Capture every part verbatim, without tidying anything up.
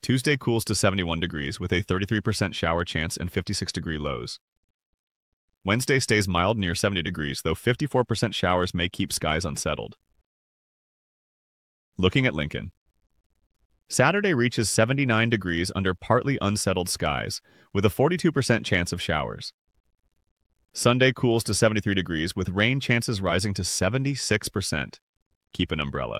Tuesday cools to seventy-one degrees with a thirty-three percent shower chance and fifty-six degree lows. Wednesday stays mild near seventy degrees, though fifty-four percent showers may keep skies unsettled. Looking at Lincoln. Saturday reaches seventy-nine degrees under partly unsettled skies, with a forty-two percent chance of showers. Sunday cools to seventy-three degrees with rain chances rising to seventy-six percent. Keep an umbrella.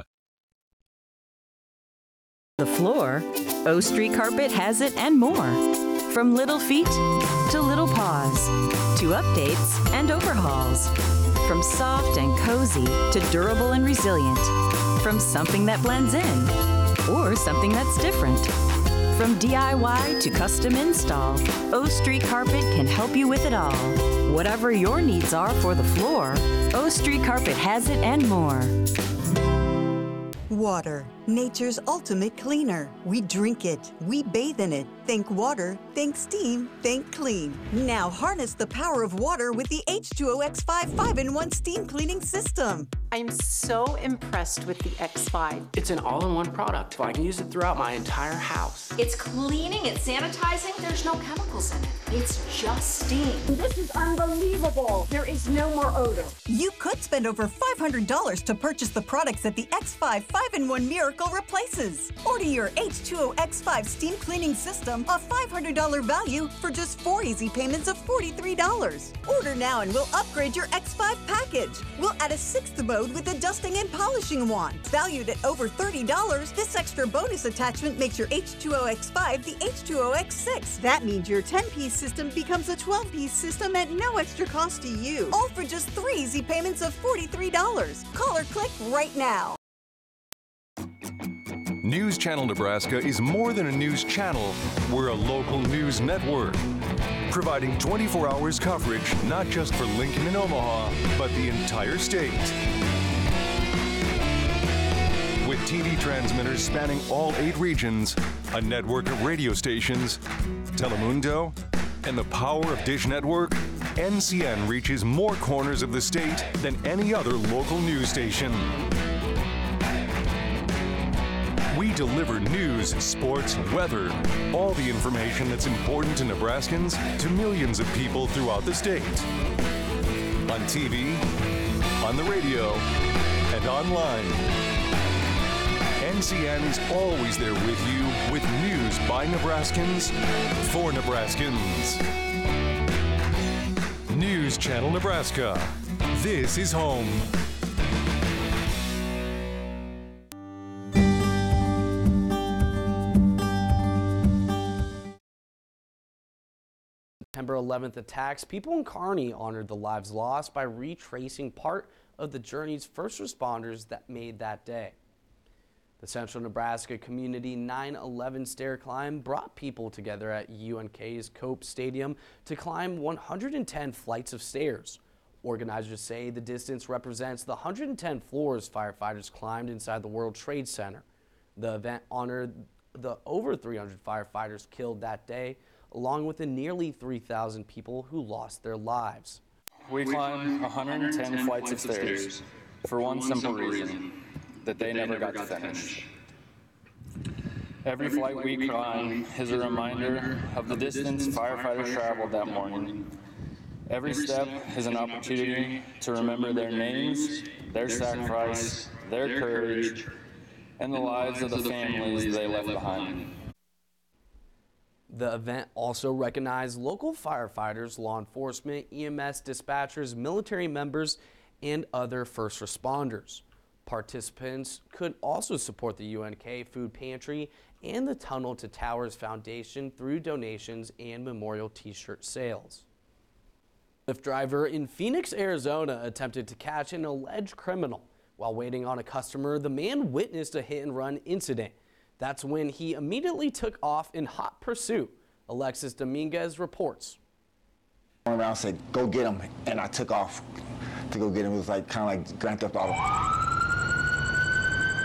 The floor, O Street Carpet has it and more. From little feet to little paws, to updates and overhauls. From soft and cozy to durable and resilient. From something that blends in or something that's different. From D I Y to custom install, O Street Carpet can help you with it all. Whatever your needs are for the floor, O Street Carpet has it and more. Water, nature's ultimate cleaner. We drink it, we bathe in it. Think water, think steam, think clean. Now harness the power of water with the H two O X five five in one steam cleaning system. I'm so impressed with the X five. It's an all-in-one product. I can use it throughout my entire house. It's cleaning, it's sanitizing, there's no chemicals in it. It's just steam. This is unbelievable. There is no more odor. You could spend over five hundred dollars to purchase the products that the X five five in one Miracle replaces. Order your H two O X five steam cleaning system, a five hundred dollars value, for just four easy payments of forty-three dollars. Order now and we'll upgrade your X five package. We'll add a sixth mode with a dusting and polishing wand. Valued at over thirty dollars, this extra bonus attachment makes your H two O X five the H two O X six. That means your ten-piece system becomes a twelve-piece system at no extra cost to you. All for just three easy payments of forty-three dollars. Call or click right now. News Channel Nebraska is more than a news channel. We're a local news network, providing twenty-four hours coverage, not just for Lincoln and Omaha, but the entire state. With T V transmitters spanning all eight regions, a network of radio stations, Telemundo, and the power of Dish Network, N C N reaches more corners of the state than any other local news station. We deliver news, sports, weather, all the information that's important to Nebraskans to millions of people throughout the state. On T V, on the radio, and online. N C N is always there with you with news by Nebraskans for Nebraskans. News Channel Nebraska. This is home. September eleventh attacks, people in Kearney honored the lives lost by retracing part of the journeys first responders that made that day. The Central Nebraska Community nine eleven Stair Climb brought people together at U N K's Cope Stadium to climb one hundred ten flights of stairs. Organizers say the distance represents the one hundred ten floors firefighters climbed inside the World Trade Center. The event honored the over three hundred firefighters killed that day, along with the nearly three thousand people who lost their lives. We climbed one hundred ten flights of stairs for one simple reason, that they never got to finish. Every flight we climb is a reminder of the distance firefighters traveled that morning. Every step is an opportunity to remember their names, their sacrifice, their courage, and the lives of the families they left behind. The event also recognized local firefighters, law enforcement, E M S dispatchers, military members, and other first responders. Participants could also support the U N K Food Pantry and the Tunnel to Towers Foundation through donations and memorial t-shirt sales. A Lyft driver in Phoenix, Arizona attempted to catch an alleged criminal. While waiting on a customer, the man witnessed a hit-and-run incident. That's when he immediately took off in hot pursuit. Alexis Dominguez reports. I went around and said, go get him, and I took off to go get him. It was like kind of like Grand Theft Auto.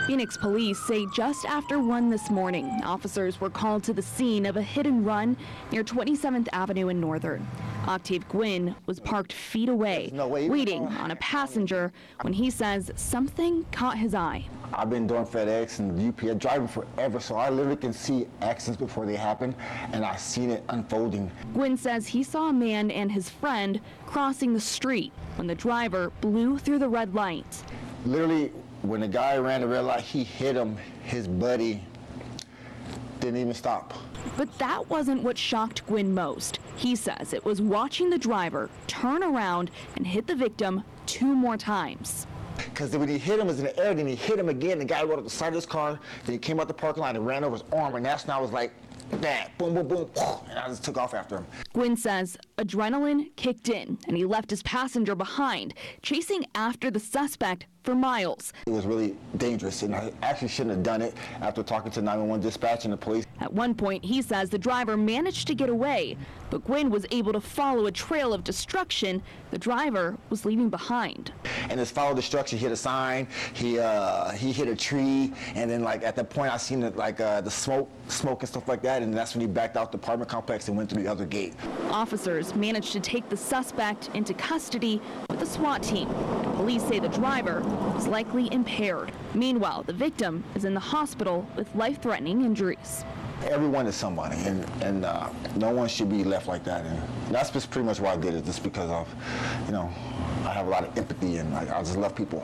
Phoenix police say just after one this morning, officers were called to the scene of a hit and run near twenty-seventh Avenue in Northern. Octave Gwynn was parked feet away, No way. waiting on a passenger when he says something caught his eye. I've been doing FedEx and U P S driving forever, so I literally can see accidents before they happen, and I've seen it unfolding. Gwynn says he saw a man and his friend crossing the street when the driver blew through the red light. Literally, when the guy ran the red light, he hit him. His buddy didn't even stop. But that wasn't what shocked Gwynn most. He says it was watching the driver turn around and hit the victim two more times. Because when he hit him, it was in the air, then he hit him again. The guy rode up the side of his car, then he came out the parking lot and ran over his arm, and that's when I was like, that, boom, boom, boom, and I just took off after him. Gwynn says adrenaline kicked in, and he left his passenger behind, chasing after the suspect for miles. It was really dangerous, and I actually shouldn't have done it after talking to nine one one dispatch and the police. At one point, he says the driver managed to get away, but Gwynn was able to follow a trail of destruction the driver was leaving behind. And this follow destruction, he hit a sign, he uh, he hit a tree, and then like at that point I seen it, like uh, the smoke, smoke and stuff like that, and that's when he backed out the apartment complex and went to the other gate. Officers managed to take the suspect into custody with the SWAT team. Police say the driver was likely impaired. Meanwhile, the victim is in the hospital with life-threatening injuries. Everyone is somebody, and, and uh, no one should be left like that. And that's just pretty much why I did it, just because of, you know, I have a lot of empathy and I, I just love people.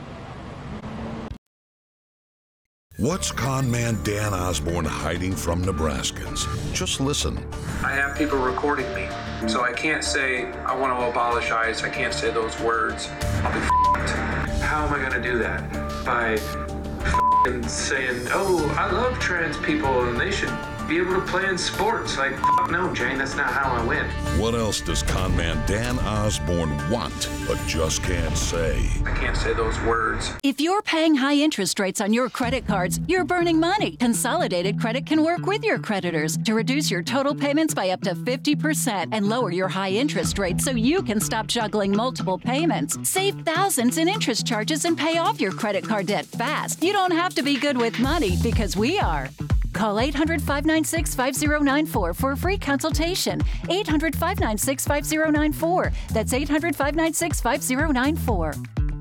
What's con man Dan Osborne hiding from Nebraskans? Just listen. I have people recording me, so I can't say I want to apologize. I can't say those words. I'll be f***ed. How am I going to do that? By f***ing saying, oh, I love trans people and they should be able to play in sports. Like, f*** no, Jane, that's not how I win. What else does con man Dan Osborne want, but just can't say? I can't say those words. If you're paying high interest rates on your credit cards, you're burning money. Consolidated Credit can work with your creditors to reduce your total payments by up to fifty percent and lower your high interest rates so you can stop juggling multiple payments. Save thousands in interest charges and pay off your credit card debt fast. You don't have to be good with money because we are. Call eight hundred, five nine six, five zero nine four for a free consultation. eight hundred, five nine six, five zero nine four. That's eight hundred, five nine six, five zero nine four.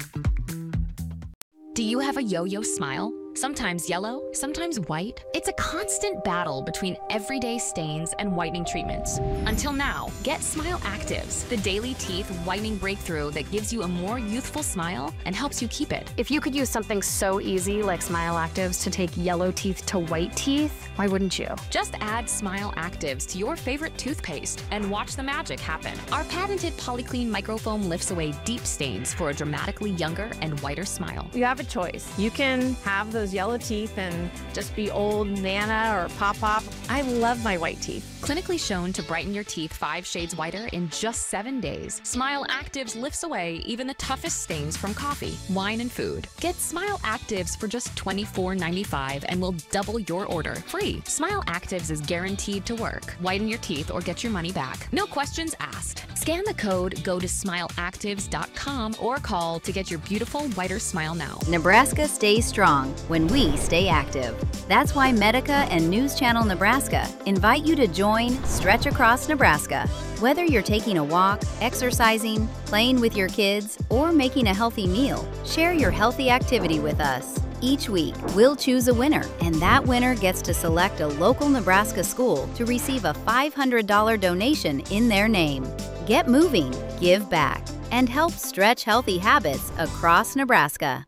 Do you have a yo-yo smile? Sometimes yellow, sometimes white. It's a constant battle between everyday stains and whitening treatments. Until now, get Smile Actives, the daily teeth whitening breakthrough that gives you a more youthful smile and helps you keep it. If you could use something so easy like Smile Actives to take yellow teeth to white teeth, why wouldn't you? Just add Smile Actives to your favorite toothpaste and watch the magic happen. Our patented Polyclean microfoam lifts away deep stains for a dramatically younger and whiter smile. You have a choice. You can have those yellow teeth and just be old Nana or Pop-Pop. I love my white teeth. Clinically shown to brighten your teeth five shades whiter in just seven days, Smile Actives lifts away even the toughest stains from coffee, wine, and food. Get Smile Actives for just twenty-four ninety-five and we'll double your order free. Smile Actives is guaranteed to work. Whiten your teeth or get your money back. No questions asked. Scan the code, go to smile actives dot com or call to get your beautiful whiter smile now. Nebraska stays strong when we stay active. That's why Medica and News Channel Nebraska invite you to join Stretch Across Nebraska. Whether you're taking a walk, exercising, playing with your kids, or making a healthy meal, share your healthy activity with us. Each week, we'll choose a winner, and that winner gets to select a local Nebraska school to receive a five hundred dollars donation in their name. Get moving, give back, and help stretch healthy habits across Nebraska.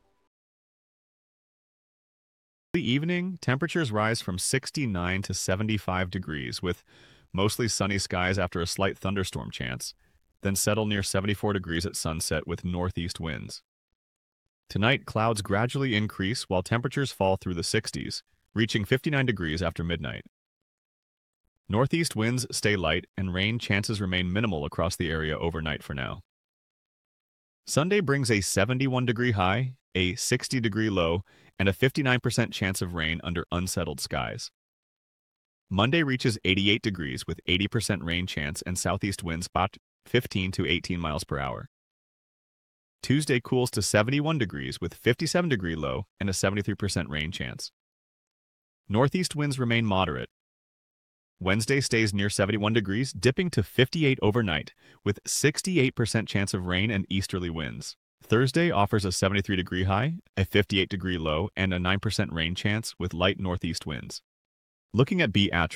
The evening, temperatures rise from sixty-nine to seventy-five degrees with mostly sunny skies after a slight thunderstorm chance, then settle near seventy-four degrees at sunset with northeast winds. Tonight, clouds gradually increase while temperatures fall through the sixties, reaching fifty-nine degrees after midnight. Northeast winds stay light and rain chances remain minimal across the area overnight for now. Sunday brings a seventy-one degree high, a sixty degree low, and a fifty-nine percent chance of rain under unsettled skies. Monday reaches eighty-eight degrees with eighty percent rain chance and southeast winds about fifteen to eighteen miles per hour. Tuesday cools to seventy-one degrees with fifty-seven degree low and a seventy-three percent rain chance. Northeast winds remain moderate. Wednesday stays near seventy-one degrees, dipping to fifty-eight overnight with sixty-eight percent chance of rain and easterly winds. Thursday offers a seventy-three degree high, a fifty-eight degree low, and a nine percent rain chance with light northeast winds. Looking at B attributes.